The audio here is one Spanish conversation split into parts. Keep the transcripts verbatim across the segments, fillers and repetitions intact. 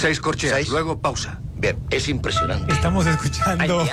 Seis corcheas, Seis. luego pausa. Bien, es impresionante. Estamos escuchando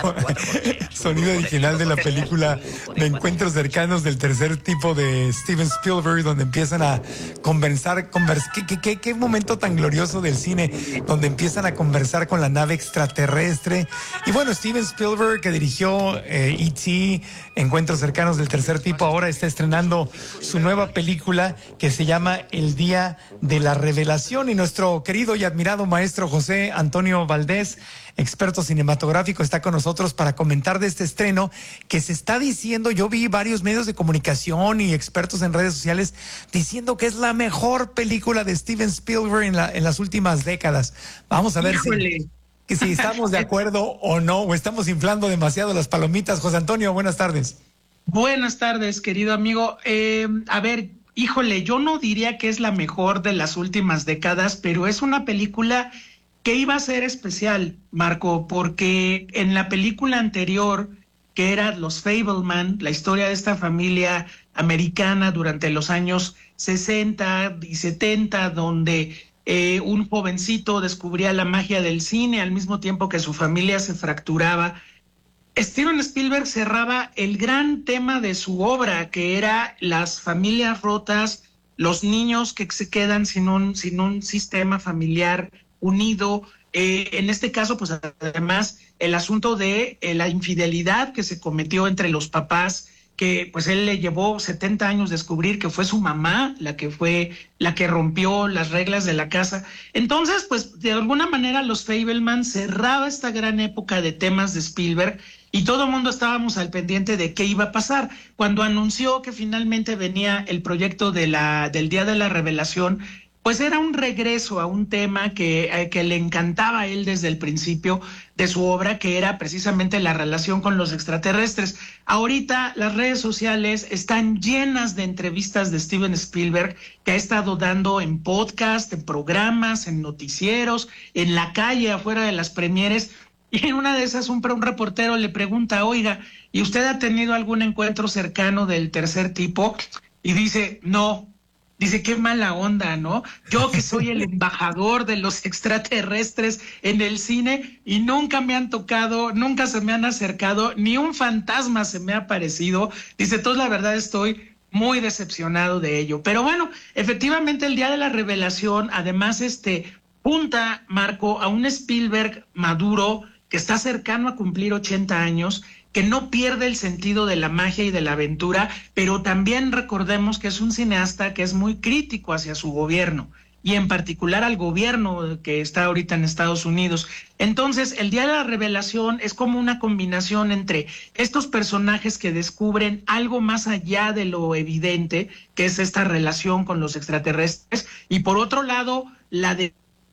sonido original de la película de Encuentros Cercanos del Tercer Tipo de Steven Spielberg, donde empiezan a conversar, convers ¿Qué, qué, qué, qué momento tan glorioso del cine, donde empiezan a conversar con la nave extraterrestre. Y bueno, Steven Spielberg, que dirigió eh, E T, Encuentros Cercanos del Tercer Tipo, ahora está estrenando su nueva película que se llama El Día de la Revelación, y nuestro querido y admirado maestro José Antonio Valdés, experto cinematográfico, está con nosotros para comentar de este estreno que se está diciendo. Yo vi varios medios de comunicación y expertos en redes sociales diciendo que es la mejor película de Steven Spielberg en, la, en las últimas décadas. Vamos a ver si, que si estamos de acuerdo o no, o estamos inflando demasiado las palomitas. José Antonio, buenas tardes. Buenas tardes, querido amigo. Eh, a ver, híjole, yo no diría que es la mejor de las últimas décadas, pero es una película que iba a ser especial, Marco, porque en la película anterior, que era Los Fabelman, la historia de esta familia americana durante los años sesenta y setenta, donde eh, un jovencito descubría la magia del cine al mismo tiempo que su familia se fracturaba, Steven Spielberg cerraba el gran tema de su obra, que era las familias rotas, los niños que se quedan sin un, sin un sistema familiar unido. Eh, en este caso, pues además, el asunto de eh, la infidelidad que se cometió entre los papás, que pues él le llevó setenta años descubrir que fue su mamá la que fue la que rompió las reglas de la casa. Entonces, pues de alguna manera Los Fabelman cerraba esta gran época de temas de Spielberg y todo el mundo estábamos al pendiente de qué iba a pasar. Cuando anunció que finalmente venía el proyecto de la, del Día de la Revelación, pues era un regreso a un tema que, eh, que le encantaba a él desde el principio de su obra, que era precisamente la relación con los extraterrestres. Ahorita las redes sociales están llenas de entrevistas de Steven Spielberg, que ha estado dando en podcast, en programas, en noticieros, en la calle, afuera de las premieres. Y en una de esas un, un reportero le pregunta, oiga, ¿y usted ha tenido algún encuentro cercano del tercer tipo? Y dice, no. Dice, qué mala onda, ¿no? Yo que soy el embajador de los extraterrestres en el cine y nunca me han tocado, nunca se me han acercado, ni un fantasma se me ha aparecido. Dice, entonces la verdad estoy muy decepcionado de ello. Pero bueno, efectivamente el Día de la Revelación, además, este, junta, Marco, a un Spielberg maduro que está cercano a cumplir ochenta años, que no pierde el sentido de la magia y de la aventura, pero también recordemos que es un cineasta que es muy crítico hacia su gobierno, y en particular al gobierno que está ahorita en Estados Unidos. Entonces, el Día de la Revelación es como una combinación entre estos personajes que descubren algo más allá de lo evidente, que es esta relación con los extraterrestres, y por otro lado, la de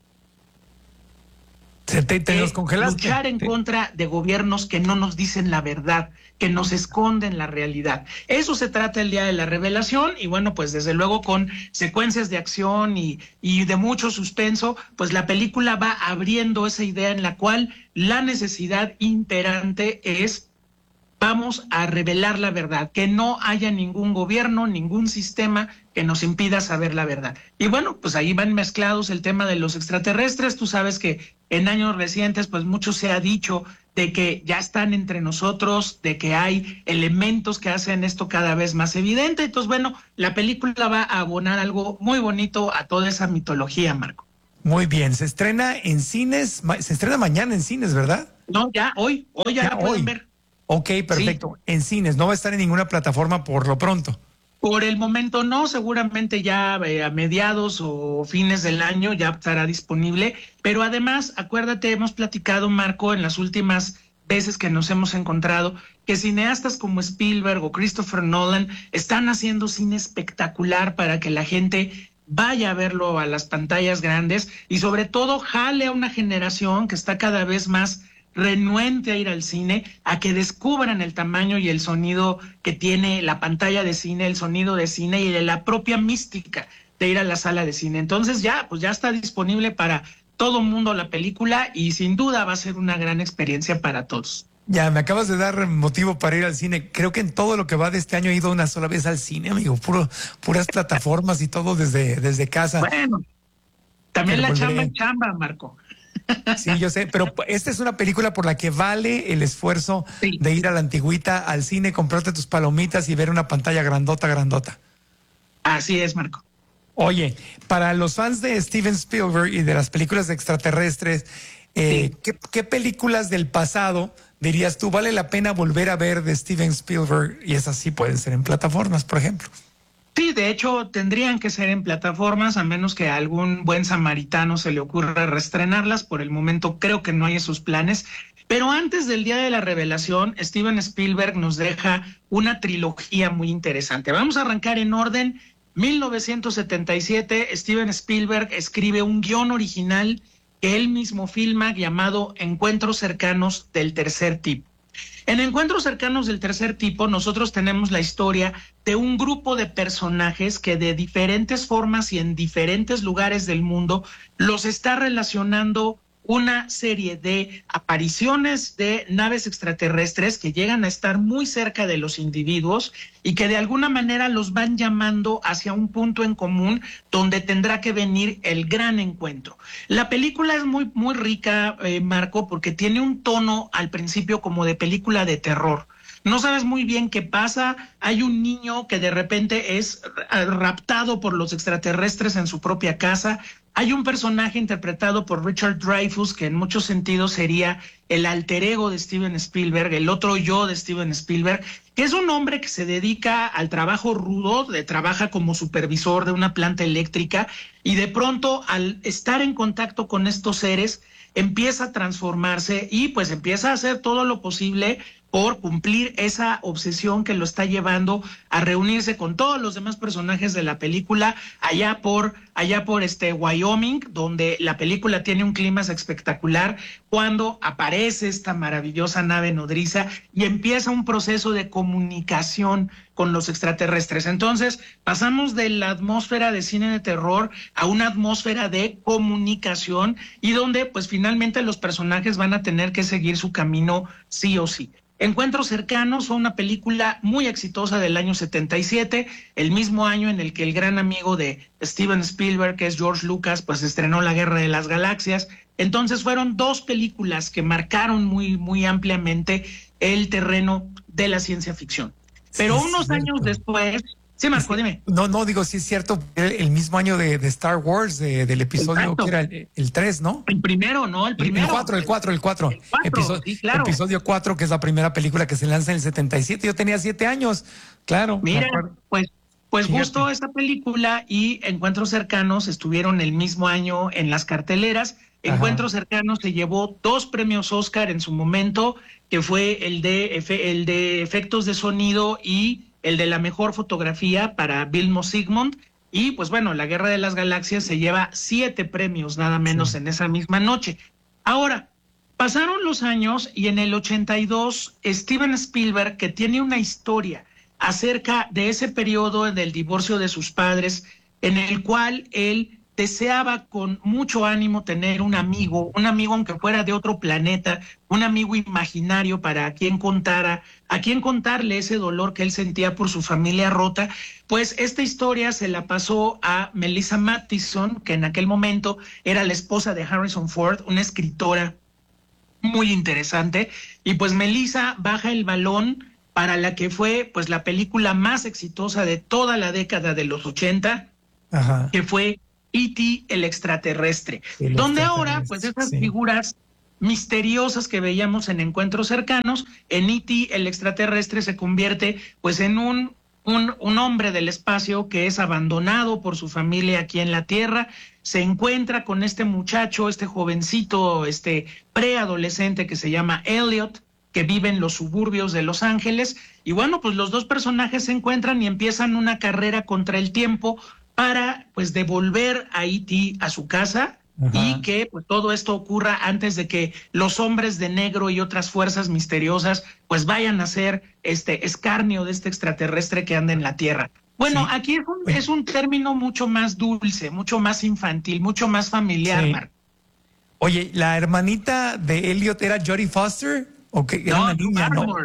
Te, te, te nos congelaste. Luchar en contra de gobiernos que no nos dicen la verdad, que nos esconden la realidad. Eso se trata el Día de la Revelación, y bueno, pues desde luego con secuencias de acción y, y de mucho suspenso, pues la película va abriendo esa idea en la cual la necesidad imperante es: vamos a revelar la verdad, que no haya ningún gobierno, ningún sistema que nos impida saber la verdad. Y bueno, pues ahí van mezclados el tema de los extraterrestres. Tú sabes que en años recientes, pues mucho se ha dicho de que ya están entre nosotros, de que hay elementos que hacen esto cada vez más evidente. Entonces, bueno, la película va a abonar algo muy bonito a toda esa mitología, Marco. Muy bien, se estrena en cines, se estrena mañana en cines, ¿verdad? No, ya hoy, hoy ya, ya la pueden hoy. ver. Ok, perfecto. Sí. En cines, no va a estar en ninguna plataforma por lo pronto. Por el momento no, seguramente ya eh, a mediados o fines del año ya estará disponible, pero además, acuérdate, hemos platicado, Marco, en las últimas veces que nos hemos encontrado, que cineastas como Spielberg o Christopher Nolan están haciendo cine espectacular para que la gente vaya a verlo a las pantallas grandes y sobre todo jale a una generación que está cada vez más renuente a ir al cine, a que descubran el tamaño y el sonido que tiene la pantalla de cine, el sonido de cine y de la propia mística de ir a la sala de cine. Entonces ya, pues ya está disponible para todo mundo la película y sin duda va a ser una gran experiencia para todos. Ya, me acabas de dar motivo para ir al cine. Creo que en todo lo que va de este año he ido una sola vez al cine, amigo. Puro, puras plataformas y todo desde, desde casa. Bueno. También la chamba en chamba, Marco. Sí, yo sé, pero esta es una película por la que vale el esfuerzo sí. de ir a la antigüita, al cine, comprarte tus palomitas y ver una pantalla grandota, grandota. Así es, Marco. Oye, para los fans de Steven Spielberg y de las películas de extraterrestres, eh, sí. ¿qué, ¿qué películas del pasado dirías tú vale la pena volver a ver de Steven Spielberg? Y esas sí pueden ser en plataformas, por ejemplo. Sí, de hecho tendrían que ser en plataformas, a menos que a algún buen samaritano se le ocurra reestrenarlas. Por el momento creo que no hay esos planes. Pero antes del día de la revelación, Steven Spielberg nos deja una trilogía muy interesante. Vamos a arrancar en orden. mil novecientos setenta y siete, Steven Spielberg escribe un guión original que él mismo filma llamado Encuentros cercanos del tercer tipo. En Encuentros cercanos del tercer tipo, nosotros tenemos la historia de un grupo de personajes que de diferentes formas y en diferentes lugares del mundo los está relacionando una serie de apariciones de naves extraterrestres que llegan a estar muy cerca de los individuos y que de alguna manera los van llamando hacia un punto en común donde tendrá que venir el gran encuentro. La película es muy, muy rica, eh, Marco, porque tiene un tono al principio como de película de terror. No sabes muy bien qué pasa, hay un niño que de repente es raptado por los extraterrestres en su propia casa, hay un personaje interpretado por Richard Dreyfuss que en muchos sentidos sería el alter ego de Steven Spielberg, el otro yo de Steven Spielberg, que es un hombre que se dedica al trabajo rudo, de, trabaja como supervisor de una planta eléctrica y de pronto al estar en contacto con estos seres empieza a transformarse y pues empieza a hacer todo lo posible por cumplir esa obsesión que lo está llevando a reunirse con todos los demás personajes de la película allá por allá por este Wyoming, donde la película tiene un clímax espectacular cuando aparece esta maravillosa nave nodriza y empieza un proceso de comunicación con los extraterrestres. Entonces, pasamos de la atmósfera de cine de terror a una atmósfera de comunicación y donde pues finalmente los personajes van a tener que seguir su camino sí o sí. Encuentros cercanos fue una película muy exitosa del año setenta y siete, el mismo año en el que el gran amigo de Steven Spielberg, que es George Lucas, pues estrenó La Guerra de las Galaxias. Entonces fueron dos películas que marcaron muy, muy ampliamente el terreno de la ciencia ficción. Pero sí, unos años después... Sí, Marco, dime. No, no, digo, sí es cierto, el, el mismo año de, de Star Wars, de, del episodio Exacto. que era el, el tres, ¿no? El primero, ¿no? El primero. El cuatro, el cuatro, el cuatro. El cuatro, Episodio, sí, claro. Episodio cuatro, que es la primera película que se lanza en el setenta y siete. Yo tenía siete años, claro. Mira, pues, pues gustó esta película y Encuentros cercanos estuvieron el mismo año en las carteleras. Ajá. Encuentros cercanos se llevó dos premios Oscar en su momento, que fue el de, el de efectos de sonido y el de la mejor fotografía para Vilmos Zsigmond, y pues bueno, La Guerra de las Galaxias se lleva siete premios nada menos sí. en esa misma noche. Ahora, pasaron los años y en el ochenta y dos, Steven Spielberg, que tiene una historia acerca de ese periodo del divorcio de sus padres, en el cual él deseaba con mucho ánimo tener un amigo, un amigo aunque fuera de otro planeta, un amigo imaginario para a quien contara, a quien contarle ese dolor que él sentía por su familia rota, pues esta historia se la pasó a Melissa Mathison, que en aquel momento era la esposa de Harrison Ford, una escritora muy interesante, y pues Melissa baja el balón para la que fue pues la película más exitosa de toda la década de los ochenta, Ajá. que fue E T el extraterrestre, el donde extraterrestre, ahora pues esas sí. figuras misteriosas que veíamos en Encuentros cercanos, en E T el extraterrestre se convierte pues en un, un, un hombre del espacio que es abandonado por su familia aquí en la Tierra, se encuentra con este muchacho, este jovencito, este preadolescente que se llama Elliot, que vive en los suburbios de Los Ángeles, y bueno, pues los dos personajes se encuentran y empiezan una carrera contra el tiempo para pues devolver a E T a su casa. Ajá. Y que pues todo esto ocurra antes de que los hombres de negro y otras fuerzas misteriosas pues vayan a ser este escarnio de este extraterrestre que anda en la Tierra. Bueno, sí. aquí es un, es un término mucho más dulce, mucho más infantil, mucho más familiar, sí. Marco. Oye, ¿la hermanita de Elliot era Jodie Foster? ¿O que era no, una niña? Barrymore. No.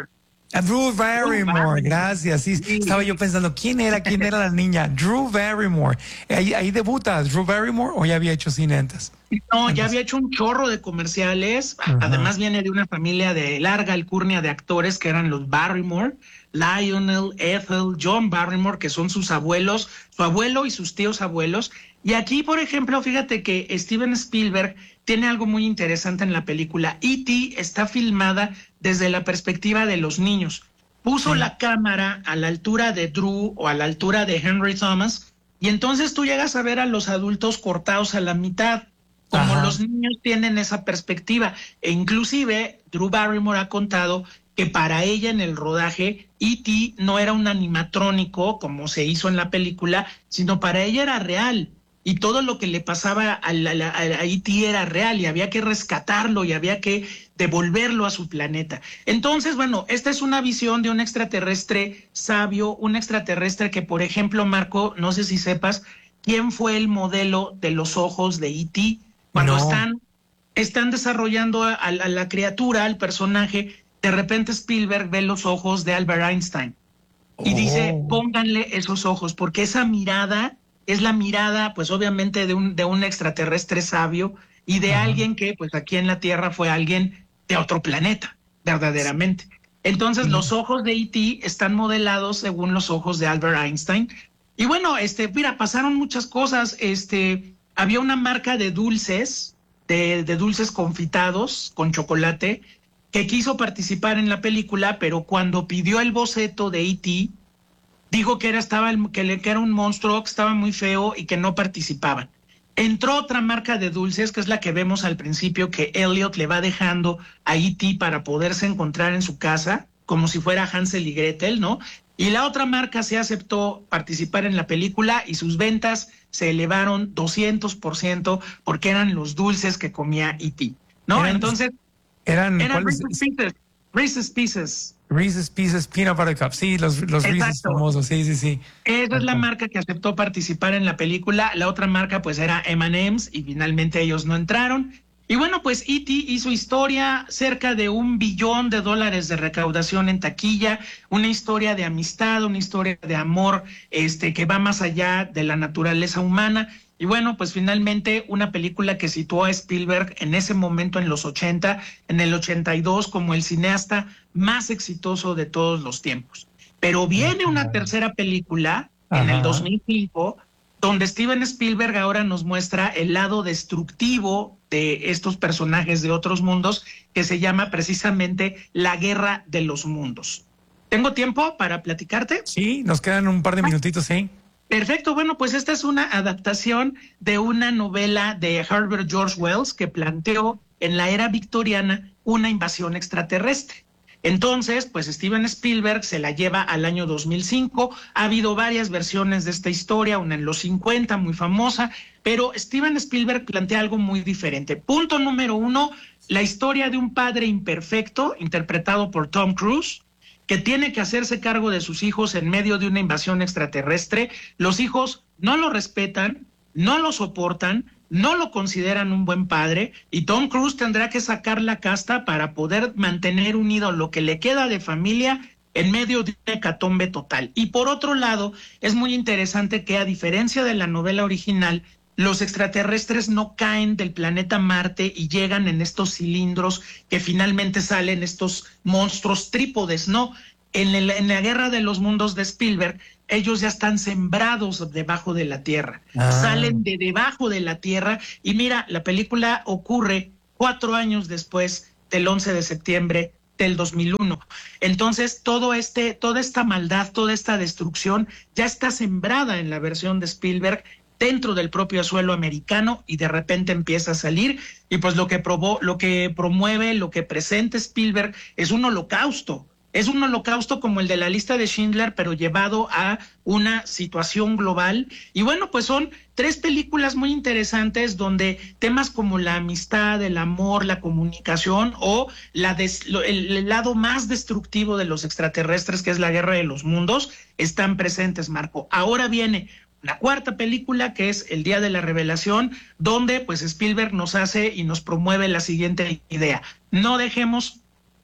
A Drew Barrymore, gracias. Sí, sí, estaba yo pensando, ¿quién era? ¿Quién era la niña? Drew Barrymore. ¿Ahí, ahí debuta Drew Barrymore o ya había hecho cine antes? No, ya había hecho un chorro de comerciales. Uh-huh. Además viene de una familia de larga alcurnia de actores que eran los Barrymore, Lionel, Ethel, John Barrymore, que son sus abuelos, su abuelo y sus tíos abuelos. Y aquí, por ejemplo, fíjate que Steven Spielberg tiene algo muy interesante en la película. E T está filmada desde la perspectiva de los niños. Puso sí. la cámara a la altura de Drew o a la altura de Henry Thomas, y entonces tú llegas a ver a los adultos cortados a la mitad, como Ajá. los niños tienen esa perspectiva. E inclusive Drew Barrymore ha contado que para ella en el rodaje E T no era un animatrónico como se hizo en la película, sino para ella era real. Y todo lo que le pasaba a, la, a, a E T era real y había que rescatarlo y había que devolverlo a su planeta. Entonces, bueno, esta es una visión de un extraterrestre sabio, un extraterrestre que, por ejemplo, Marco, no sé si sepas, ¿quién fue el modelo de los ojos de E T? Cuando no. están, están desarrollando a, a la criatura, al personaje, de repente Spielberg ve los ojos de Albert Einstein y oh. dice, pónganle esos ojos, porque esa mirada es la mirada, pues obviamente, de un, de un extraterrestre sabio y de Ajá. alguien que, pues aquí en la Tierra fue alguien de otro planeta, verdaderamente. Entonces, sí. los ojos de E T están modelados según los ojos de Albert Einstein. Y bueno, este, mira, pasaron muchas cosas. Este, había una marca de dulces, de, de dulces confitados con chocolate, que quiso participar en la película, pero cuando pidió el boceto de E T, dijo que era, estaba el, que, le, que era un monstruo, que estaba muy feo y que no participaban. Entró otra marca de dulces, que es la que vemos al principio, que Elliot le va dejando a E T para poderse encontrar en su casa, como si fuera Hansel y Gretel, ¿no? Y la otra marca se aceptó participar en la película y sus ventas se elevaron doscientos por ciento porque eran los dulces que comía E T, ¿no? Eran, Entonces, eran, eran Reese's Pieces. Reese's Pieces. Reese's Pieces Peanut Butter Cup, sí, los, los Reese's famosos, sí, sí, sí. Esa es la marca que aceptó participar en la película. La otra marca pues era eme and eme's y finalmente ellos no entraron. Y bueno, pues E T hizo historia, cerca de un billón de dólares de recaudación en taquilla, una historia de amistad, una historia de amor, este, que va más allá de la naturaleza humana. Y bueno, pues finalmente una película que situó a Spielberg en ese momento en los ochenta, en el ochenta y dos, como el cineasta más exitoso de todos los tiempos. Pero viene una tercera película Ajá. en el dos mil cinco, donde Steven Spielberg ahora nos muestra el lado destructivo de estos personajes de otros mundos, que se llama precisamente La Guerra de los Mundos. ¿Tengo tiempo para platicarte? Sí, nos quedan un par de minutitos, sí. Perfecto, bueno, pues esta es una adaptación de una novela de Herbert George Wells que planteó en la era victoriana una invasión extraterrestre. Entonces, pues Steven Spielberg se la lleva al año dos mil cinco, ha habido varias versiones de esta historia, una en los cincuenta, muy famosa, pero Steven Spielberg plantea algo muy diferente. Punto número uno, la historia de un padre imperfecto, interpretado por Tom Cruise, que tiene que hacerse cargo de sus hijos en medio de una invasión extraterrestre. Los hijos no lo respetan, no lo soportan, no lo consideran un buen padre, y Tom Cruise tendrá que sacar la casta para poder mantener unido lo que le queda de familia en medio de una hecatombe total. Y por otro lado, es muy interesante que, a diferencia de la novela original, los extraterrestres no caen del planeta Marte y llegan en estos cilindros que finalmente salen estos monstruos trípodes, ¿no? En, el, en la Guerra de los Mundos de Spielberg, ellos ya están sembrados debajo de la Tierra, ah. salen de debajo de la Tierra, y mira, la película ocurre cuatro años después del once de septiembre del dos mil uno. Entonces, todo este, toda esta maldad, toda esta destrucción ya está sembrada en la versión de Spielberg, dentro del propio suelo americano, y de repente empieza a salir, y pues lo que probó, lo que promueve, lo que presenta Spielberg es un holocausto. Es un holocausto como el de La Lista de Schindler, pero llevado a una situación global. Y bueno, pues son tres películas muy interesantes donde temas como la amistad, el amor, la comunicación o la des, el, el lado más destructivo de los extraterrestres, que es la Guerra de los Mundos, están presentes, Marco. Ahora viene la cuarta película, que es El Día de la Revelación, donde pues Spielberg nos hace y nos promueve la siguiente idea: no dejemos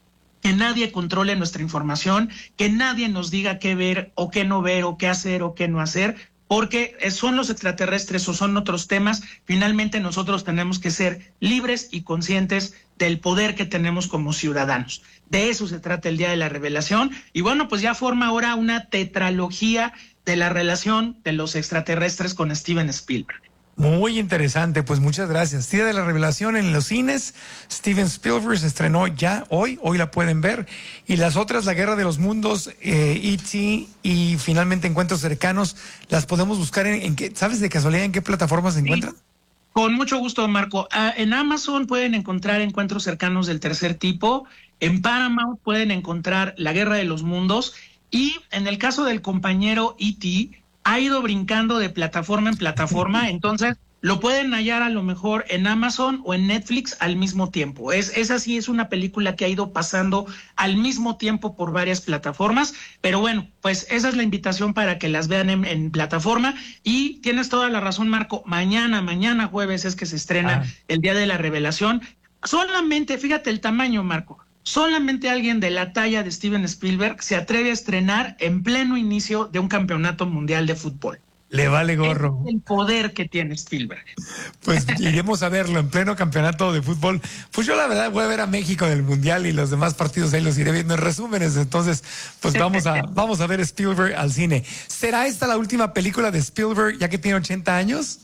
que nadie controle nuestra información, que nadie nos diga qué ver o qué no ver o qué hacer o qué no hacer, porque son los extraterrestres o son otros temas. Finalmente nosotros tenemos que ser libres y conscientes del poder que tenemos como ciudadanos. De eso se trata el Día de la Revelación. Y bueno, pues ya forma ahora una tetralogía de la relación de los extraterrestres con Steven Spielberg. Muy interesante, pues muchas gracias. Día de la Revelación en los cines. Steven Spielberg se estrenó ya hoy, hoy la pueden ver. Y las otras, La Guerra de los Mundos, eh, E T y finalmente Encuentros Cercanos, las podemos buscar en, en qué, ¿sabes de casualidad en qué plataformas se encuentran? Sí, con mucho gusto, Marco. Ah, en Amazon pueden encontrar Encuentros Cercanos del Tercer Tipo. En Paramount pueden encontrar La Guerra de los Mundos. Y en el caso del compañero E T, ha ido brincando de plataforma en plataforma, entonces lo pueden hallar a lo mejor en Amazon o en Netflix al mismo tiempo. Es, esa sí es una película que ha ido pasando al mismo tiempo por varias plataformas, pero bueno, pues esa es la invitación para que las vean en, en plataforma. Y tienes toda la razón, Marco, mañana, mañana jueves es que se estrena ah. el Día de la Revelación. Solamente, fíjate el tamaño, Marco, solamente alguien de la talla de Steven Spielberg se atreve a estrenar en pleno inicio de un campeonato mundial de fútbol. Le vale gorro. Es el poder que tiene Spielberg. Pues iremos a verlo en pleno campeonato de fútbol. Pues yo la verdad voy a ver a México en el Mundial y los demás partidos ahí los iré viendo en resúmenes. Entonces, pues vamos a, vamos a ver Spielberg al cine. ¿Será esta la última película de Spielberg ya que tiene ochenta años?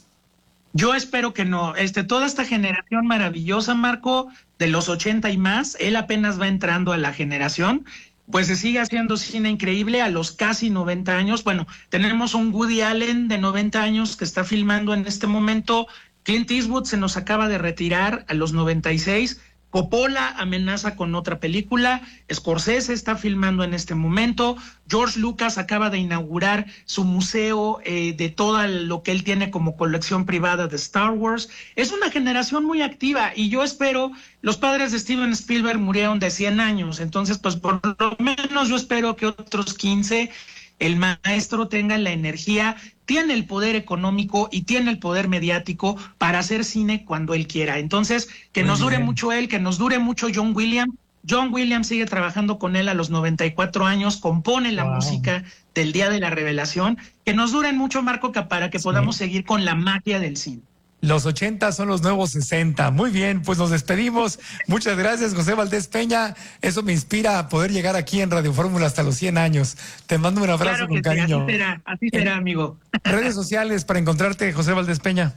Yo espero que no. Este, toda esta generación maravillosa, Marco, de los ochenta y más, él apenas va entrando a la generación, pues se sigue haciendo cine increíble a los casi noventa años. Bueno, tenemos un Woody Allen de noventa años que está filmando en este momento. Clint Eastwood se nos acaba de retirar a los noventa y seis. Coppola amenaza con otra película, Scorsese está filmando en este momento, George Lucas acaba de inaugurar su museo eh, de todo lo que él tiene como colección privada de Star Wars. Es una generación muy activa y yo espero, los padres de Steven Spielberg murieron de cien años, entonces pues por lo menos yo espero que otros quince el maestro tenga la energía, tiene el poder económico y tiene el poder mediático para hacer cine cuando él quiera. Entonces, que nos dure mucho él, que nos dure mucho John Williams. John Williams sigue trabajando con él a los noventa y cuatro años, compone la wow. música del Día de la Revelación. Que nos duren mucho, Marco, para que sí. podamos seguir con la magia del cine. Los ochenta son los nuevos sesenta. Muy bien, pues nos despedimos. Muchas gracias, José Valdés Peña. Eso me inspira a poder llegar aquí en Radio Fórmula hasta los cien años. Te mando un abrazo claro con que cariño. Sí, así será, así será, amigo. Redes sociales para encontrarte, José Valdés Peña.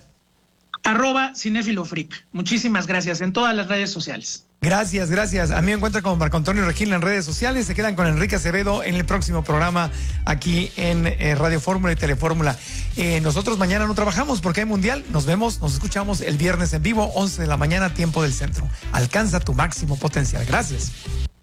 Arroba Cinéfilo Freak. Muchísimas gracias en todas las redes sociales. Gracias, gracias. A mí me encuentran como Marco Antonio Regil en redes sociales. Se quedan con Enrique Acevedo en el próximo programa aquí en eh, Radio Fórmula y Telefórmula. Eh, nosotros mañana no trabajamos porque hay Mundial. Nos vemos, nos escuchamos el viernes en vivo, once de la mañana, tiempo del centro. Alcanza tu máximo potencial. Gracias.